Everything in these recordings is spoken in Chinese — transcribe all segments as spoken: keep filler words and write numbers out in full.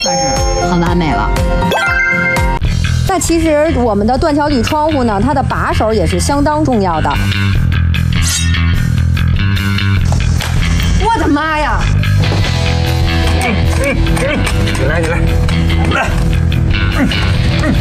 算是很完美了。 那其实我们的断桥铝窗户呢，它的把手也是相当重要的。我的妈呀！ 嗯嗯嗯，你来，你来，来，嗯嗯，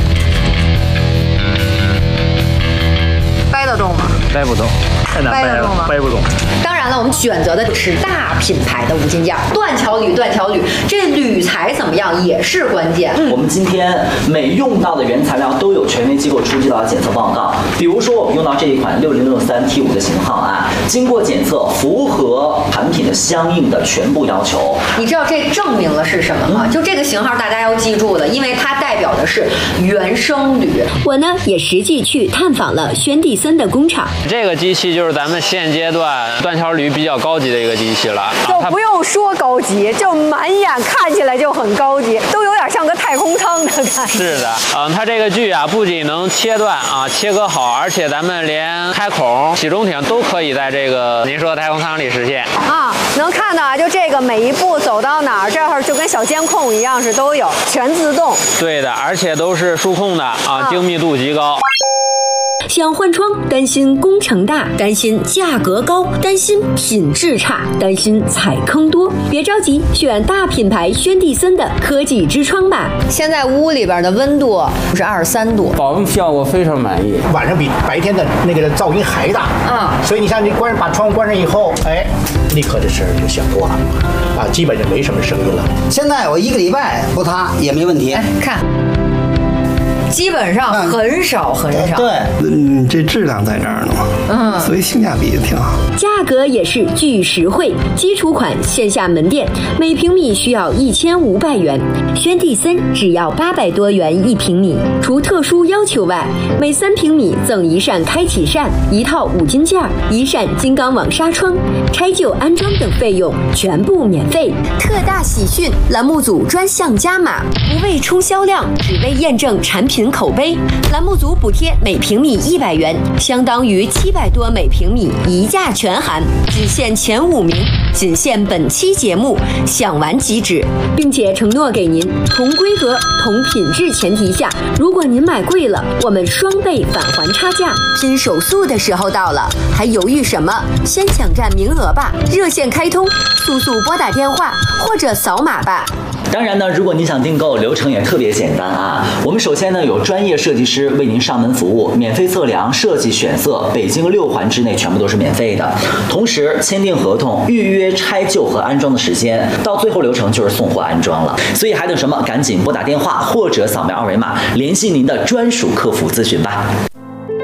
掰得动吗？ 掰不动，太难掰了，掰不动。 当然了，我们选择的是大品牌的五金件，断桥铝，断桥铝，这铝材怎么样也是关键。 嗯、我们今天每用到的原材料都有权威机构出具到检测报告。比如说，我们用到这一款六零六三 T 五的型号啊，经过检测符合产品的相应的全部要求。 你知道这证明了是什么吗？嗯、就这个型号大家要记住的，因为它代表的是原生铝。 我呢也实际去探访了轩蒂森的工厂。 这个机器就是咱们现阶段断桥铝比较高级的一个机器了， 就不用说高级，就满眼看起来就很高级，都有点像个太空舱的感觉。 是的，嗯，它这个锯啊，不仅能切断啊，切割好，而且咱们连开孔、起重艇都可以在这个您说的太空舱里实现啊。能看到啊，就这个每一步走到哪儿，这儿就跟小监控一样，是都有全自动。 对的，而且都是数控的啊，啊精密度极高。 想换窗，担心工程大，担心价格高，担心品质差，担心踩坑多，别着急，选大品牌轩蒂森的科技之窗吧。 现在屋里边的温度是二十三度， 保温效果非常满意， 晚上比白天的那个噪音还大。 嗯， 所以你像你关把窗户关上以后，哎，立刻这声就小多了，啊，基本就没什么声音了。 现在我一个礼拜不塌也没问题。 哎，看。基本上很少很少， 对， 嗯，这质量在这儿呢嘛，嗯，所以性价比也挺好， 价格也是巨实惠。基础款线下门店每平米需要一千五百元，轩蒂森只要八百多元一平米。除特殊要求外，每三平米赠一扇开启扇、一套五金件、一扇金刚网纱窗，拆旧安装等费用全部免费。特大喜讯，栏目组专项加码，不为冲销量，只为验证产品口碑，栏目组补贴每平米一百元，相当于七百多每平米，一价全含，只限前五名，仅限本期节目，享完即止，并且承诺给您同规格、同品质前提下，如果您买贵了，我们双倍返还差价。拼手速的时候到了，还犹豫什么？先抢占名额吧！热线开通，速速拨打电话或者扫码吧。 当然呢，如果你想订购，流程也特别简单啊。我们首先呢有专业设计师为您上门服务，免费测量、设计、选色，北京六环之内全部都是免费的。同时签订合同、预约拆旧和安装的时间，到最后流程就是送货安装了。所以还等什么？赶紧拨打电话或者扫描二维码联系您的专属客服咨询吧。